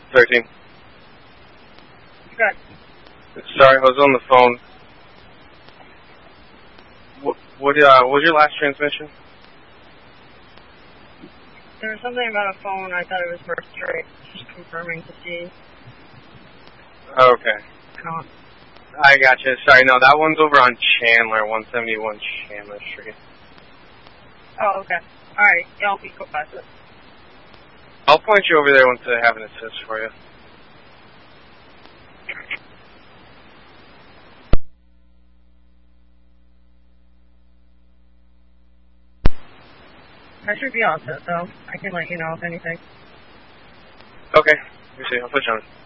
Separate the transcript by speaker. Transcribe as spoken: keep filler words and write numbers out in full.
Speaker 1: thirteen.
Speaker 2: Good.
Speaker 1: Sorry, I was on the phone. What, what, uh, what was your last transmission?
Speaker 2: There was something about a phone. I thought it was first straight. Just confirming to see.
Speaker 1: Okay.
Speaker 2: No.
Speaker 1: I gotcha. Sorry, no, that one's over on Chandler, one seventy-one Chandler Street.
Speaker 2: Oh, okay. All right. Yeah, I'll be go past it.
Speaker 1: I'll point you over there once I have an assist for you.
Speaker 2: I should be all set, though. I can let you know if anything.
Speaker 1: Okay. Let me see. I'll put you on.